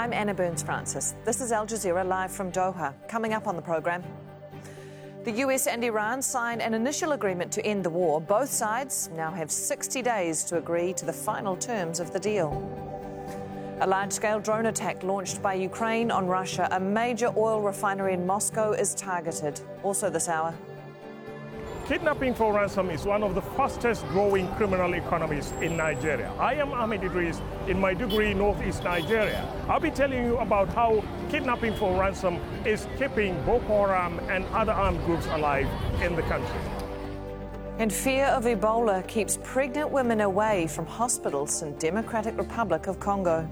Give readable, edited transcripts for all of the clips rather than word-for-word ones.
I'm Anna Burns-Francis. This is Al Jazeera live from Doha. Coming up on the programme, the US and Iran sign an initial agreement to end the war. Both sides now have 60 days to agree to the final terms of the deal. A large-scale drone attack launched by Ukraine on Russia. A major oil refinery in Moscow is targeted. Also this hour. Kidnapping for ransom is one of the fastest growing criminal economies in Nigeria. I am Ahmed Idris in Maiduguri, Northeast Nigeria. I'll be telling you about how kidnapping for ransom is keeping Boko Haram and other armed groups alive in the country. And fear of Ebola keeps pregnant women away from hospitals in Democratic Republic of Congo.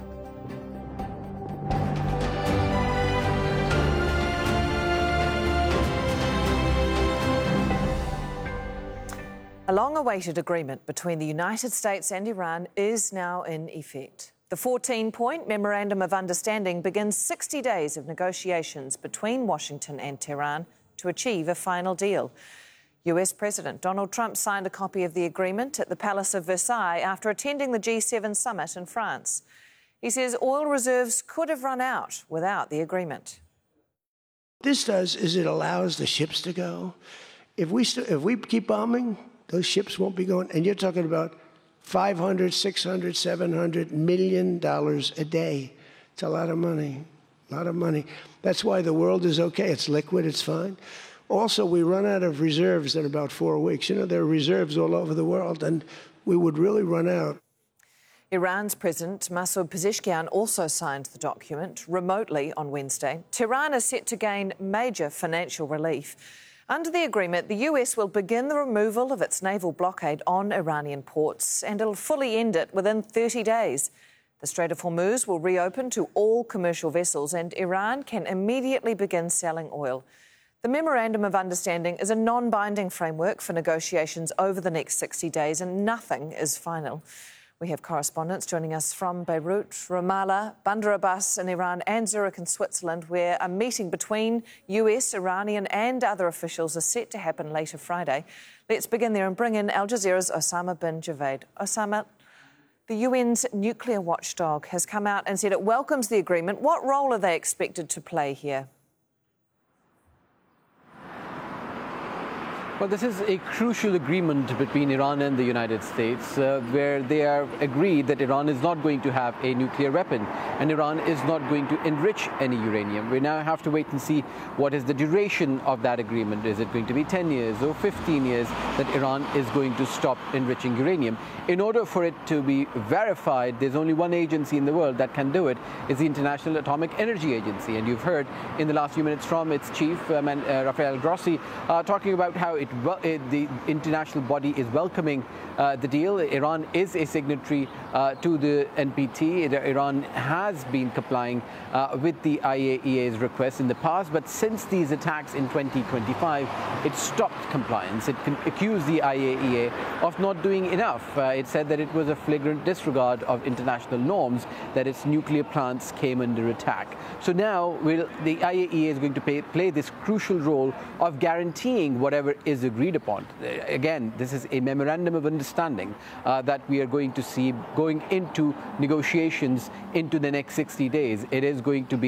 A long-awaited agreement between the United States and Iran is now in effect. The 14-point Memorandum of Understanding begins 60 days of negotiations between Washington and Tehran to achieve a final deal. US President Donald Trump signed a copy of the agreement at the Palace of Versailles after attending the G7 summit in France. He says oil reserves could have run out without the agreement. What this does is it allows the ships to go. If we keep bombing, those ships won't be going. And you're talking about $500, $600, $700 million a day. It's a lot of money, a lot of money. That's why the world is okay. It's liquid, it's fine. Also, we run out of reserves in about 4 weeks. You know, there are reserves all over the world, and we would really run out. Iran's President Masoud Pezeshkian also signed the document remotely on Wednesday. Tehran is set to gain major financial relief. Under the agreement, the US will begin the removal of its naval blockade on Iranian ports, and it'll fully end it within 30 days. The Strait of Hormuz will reopen to all commercial vessels, and Iran can immediately begin selling oil. The Memorandum of Understanding is a non-binding framework for negotiations over the next 60 days, and nothing is final. We have correspondents joining us from Beirut, Ramallah, Bandar Abbas in Iran and Zurich in Switzerland, where a meeting between US, Iranian and other officials is set to happen later Friday. Let's begin there and bring in Al Jazeera's Osama bin Javed. Osama, the UN's nuclear watchdog has come out and said it welcomes the agreement. What role are they expected to play here? Well, this is a crucial agreement between Iran and the United States where they are agreed that Iran is not going to have a nuclear weapon and Iran is not going to enrich any uranium. We now have to wait and see what is the duration of that agreement. Is it going to be 10 years or 15 years that Iran is going to stop enriching uranium? In order for it to be verified, there's only one agency in the world that can do it. It's the International Atomic Energy Agency. And you've heard in the last few minutes from its chief, Rafael Grossi, talking about how the international body is welcoming the deal. Iran is a signatory to the NPT. Iran has been complying with the IAEA's request in the past, but since these attacks in 2025, it stopped compliance. It accused the IAEA of not doing enough. It said that it was a flagrant disregard of international norms, that its nuclear plants came under attack. So now the IAEA is going to play this crucial role of guaranteeing whatever is agreed upon. Again, this is a memorandum of understanding that we are going to see going into negotiations into the next 60 days. It is going to be